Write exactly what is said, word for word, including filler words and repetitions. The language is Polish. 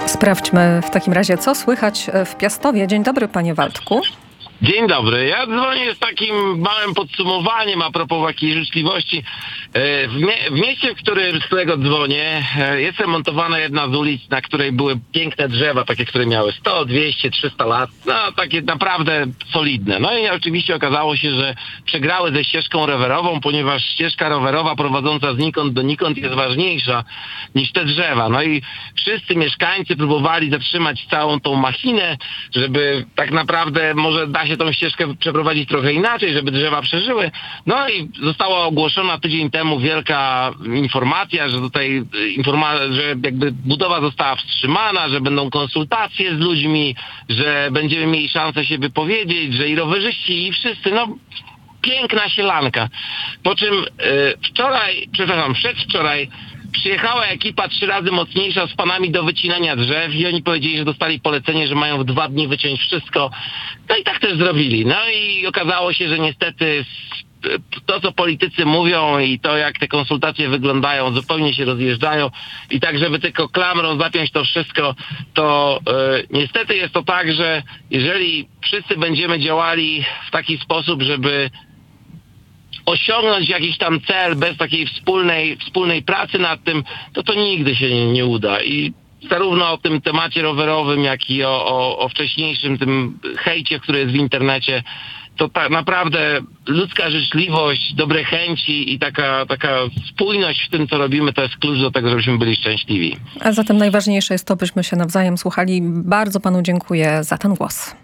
Sprawdźmy w takim razie, co słychać w Piastowie. Dzień dobry, panie Waldku. Dzień dobry. Ja dzwonię z takim małym podsumowaniem a propos takiej życzliwości. W, mie- w mieście, w którym, z którego dzwonię, jest remontowana jedna z ulic, na której były piękne drzewa, takie, które miały sto, dwieście, trzysta lat. No, takie naprawdę solidne. No i oczywiście okazało się, że przegrały ze ścieżką rowerową, ponieważ ścieżka rowerowa prowadząca znikąd donikąd jest ważniejsza niż te drzewa. No i wszyscy mieszkańcy próbowali zatrzymać całą tą machinę, żeby tak naprawdę może da się tą ścieżkę przeprowadzić trochę inaczej, żeby drzewa przeżyły. No i została ogłoszona tydzień temu wielka informacja, że tutaj informa- że jakby budowa została wstrzymana, że będą konsultacje z ludźmi, że będziemy mieli szansę się wypowiedzieć, że i rowerzyści, i wszyscy, no piękna sielanka. Po czym y, wczoraj, przepraszam, przedwczoraj przyjechała ekipa trzy razy mocniejsza z panami do wycinania drzew i oni powiedzieli, że dostali polecenie, że mają w dwa dni wyciąć wszystko. No i tak też zrobili. No i okazało się, że niestety to, co politycy mówią i to, jak te konsultacje wyglądają, zupełnie się rozjeżdżają i tak, żeby tylko klamrą zapiąć to wszystko, to yy, niestety jest to tak, że jeżeli wszyscy będziemy działali w taki sposób, żeby osiągnąć jakiś tam cel bez takiej wspólnej, wspólnej pracy nad tym, to to nigdy się nie, nie uda. I zarówno o tym temacie rowerowym, jak i o, o, o wcześniejszym tym hejcie, który jest w internecie, to tak naprawdę ludzka życzliwość, dobre chęci i taka, taka spójność w tym, co robimy, to jest klucz do tego, żebyśmy byli szczęśliwi. A zatem najważniejsze jest to, byśmy się nawzajem słuchali. Bardzo panu dziękuję za ten głos.